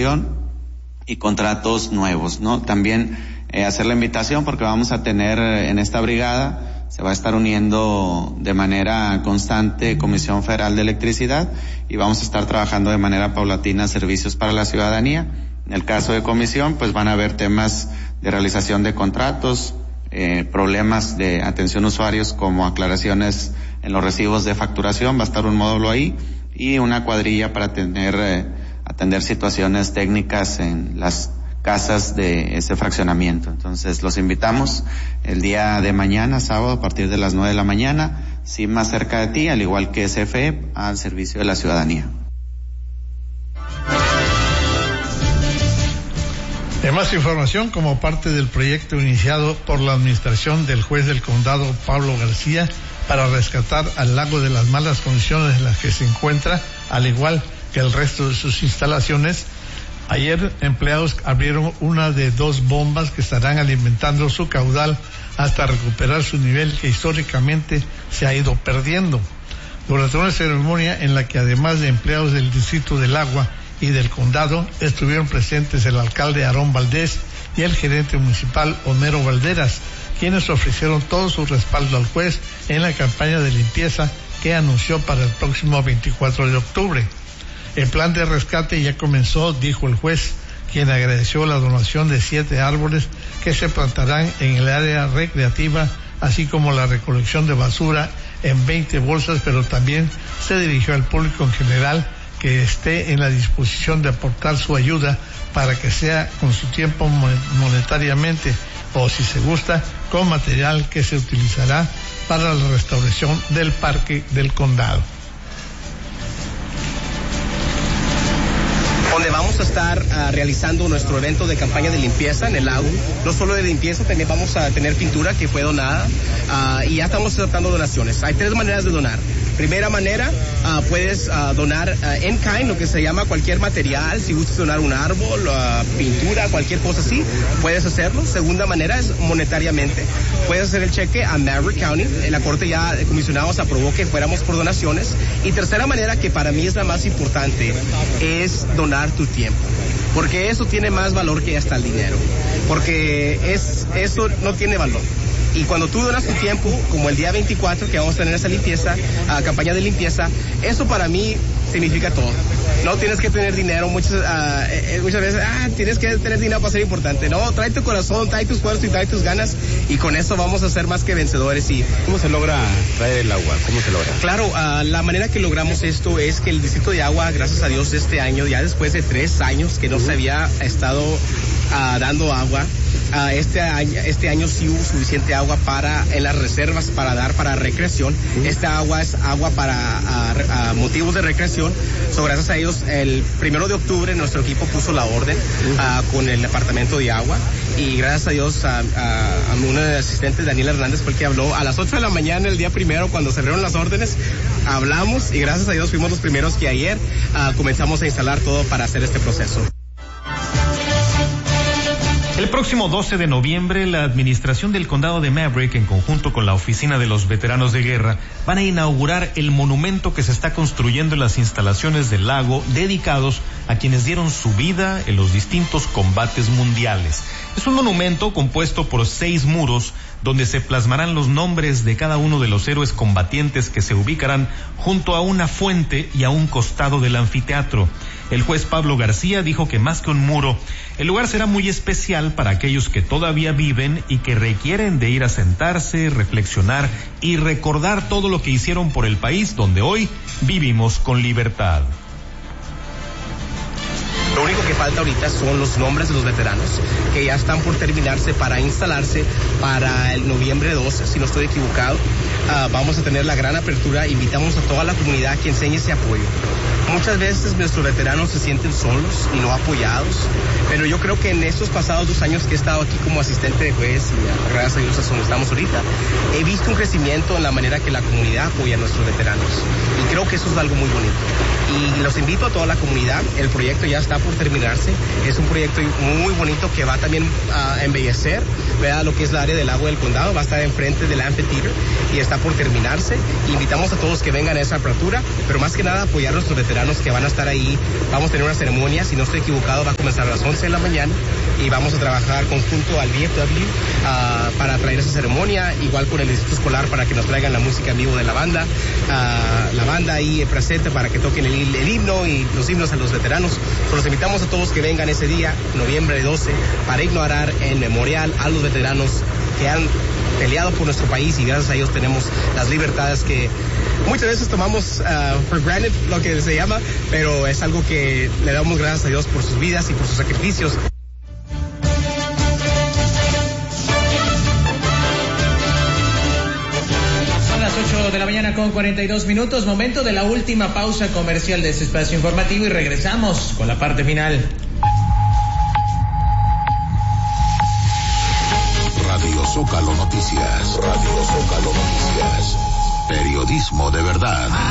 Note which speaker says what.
Speaker 1: facturación y contratos nuevos, ¿no? También hacer la invitación porque vamos a tener en esta brigada, se va a estar uniendo de manera constante Comisión Federal de Electricidad y vamos a estar trabajando de manera paulatina servicios para la ciudadanía. En el caso de comisión, pues van a haber temas de realización de contratos, problemas de atención a usuarios como aclaraciones en los recibos de facturación, va a estar un módulo ahí y una cuadrilla para atender situaciones técnicas en las casas de ese fraccionamiento. Entonces los invitamos el día de mañana, sábado, a partir de las 9 de la mañana, sí, más cerca de ti, al igual que CFE, al servicio de la ciudadanía.
Speaker 2: De más información, como parte del proyecto iniciado por la administración del juez del condado Pablo García para rescatar al lago de las malas condiciones en las que se encuentra, al igual que el resto de sus instalaciones, ayer empleados abrieron una de 2 bombas que estarán alimentando su caudal hasta recuperar su nivel que históricamente se ha ido perdiendo. Durante una ceremonia en la que además de empleados del Distrito del Agua y del condado estuvieron presentes el alcalde Aarón Valdés y el gerente municipal Homero Valderas, quienes ofrecieron todo su respaldo al juez en la campaña de limpieza que anunció para el próximo 24 de octubre. El plan de rescate ya comenzó, dijo el juez, quien agradeció la donación de 7 árboles que se plantarán en el área recreativa, así como la recolección de basura en 20 bolsas, pero también se dirigió al público en general que esté en la disposición de aportar su ayuda para que sea con su tiempo monetariamente o, si se gusta, con material que se utilizará para la restauración del parque del condado.
Speaker 3: Donde vamos a estar realizando nuestro evento de campaña de limpieza en el lago. No solo de limpieza, también vamos a tener pintura que fue donada y ya estamos aceptando donaciones. Hay 3 maneras de donar. Primera manera, puedes donar en kind, lo que se llama cualquier material. Si gustas donar un árbol, pintura, cualquier cosa así, puedes hacerlo. Segunda manera es monetariamente. Puedes hacer el cheque a Maverick County. La corte ya de comisionados aprobó que fuéramos por donaciones. Y tercera manera, que para mí es la más importante, es donar tu tiempo. Porque eso tiene más valor que hasta el dinero. Porque eso no tiene valor. Y cuando tú donas tu tiempo, como el día 24, que vamos a tener esa limpieza, campaña de limpieza, eso para mí significa todo. No tienes que tener dinero, muchas veces, tienes que tener dinero para ser importante. No, trae tu corazón, trae tus esfuerzos y trae tus ganas, y con eso vamos a ser más que vencedores. Y
Speaker 4: ¿cómo se logra traer el agua? ¿Cómo se logra?
Speaker 3: Claro, la manera que logramos esto es que el Distrito de Agua, gracias a Dios, este año, ya después de 3 años que no se había estado dando agua, este año sí hubo suficiente agua en las reservas para dar para recreación. Esta agua es agua para motivos de recreación. Gracias a ellos, el 1 de octubre nuestro equipo puso la orden con el departamento de agua, y gracias a Dios a uno de los asistentes, Daniel Hernández, fue el que habló a las 8 de la mañana el día 1 cuando se abrieron las órdenes. Hablamos y gracias a Dios fuimos los primeros que ayer comenzamos a instalar todo para hacer este proceso.
Speaker 5: El próximo 12 de noviembre, la administración del condado de Maverick, en conjunto con la Oficina de los Veteranos de Guerra, van a inaugurar el monumento que se está construyendo en las instalaciones del lago, dedicados a quienes dieron su vida en los distintos combates mundiales. Es un monumento compuesto por 6 muros, donde se plasmarán los nombres de cada uno de los héroes combatientes que se ubicarán junto a una fuente y a un costado del anfiteatro. El juez Pablo García dijo que más que un muro, el lugar será muy especial para aquellos que todavía viven y que requieren de ir a sentarse, reflexionar y recordar todo lo que hicieron por el país donde hoy vivimos con libertad.
Speaker 3: Lo único que falta ahorita son los nombres de los veteranos, que ya están por terminarse para instalarse para el noviembre 12, si no estoy equivocado. Vamos a tener la gran apertura, invitamos a toda la comunidad que enseñe ese apoyo. Muchas veces nuestros veteranos se sienten solos y no apoyados, pero yo creo que en estos pasados 2 años que he estado aquí como asistente de juez, y gracias a Dios es donde estamos ahorita, he visto un crecimiento en la manera que la comunidad apoya a nuestros veteranos, y creo que eso es algo muy bonito. Y los invito a toda la comunidad. El proyecto ya está por terminarse. Es un proyecto muy bonito que va también a embellecer, ¿verdad?, lo que es la área del lago del condado. Va a estar enfrente del amphitheater y está por terminarse. Invitamos a todos que vengan a esa apertura, pero más que nada apoyar a nuestros veteranos que van a estar ahí. Vamos a tener una ceremonia, si no estoy equivocado, va a comenzar a las 11 de la mañana y vamos a trabajar conjunto al VFW para traer esa ceremonia, igual con el distrito escolar para que nos traigan la música en vivo de la banda. La banda ahí presente para que toquen el himno y los himnos a los veteranos. Los invitamos a todos que vengan ese día, noviembre 12, para ignorar en memorial a los veteranos que han peleado por nuestro país y gracias a ellos tenemos las libertades que muchas veces tomamos for granted, lo que se llama, pero es algo que le damos gracias a Dios por sus vidas y por sus sacrificios.
Speaker 6: Son las 8 de la mañana con 42 minutos, momento de la última pausa comercial de este espacio informativo y regresamos con la parte final.
Speaker 7: Radio Zócalo Noticias. Radio Zócalo Noticias. Periodismo de verdad.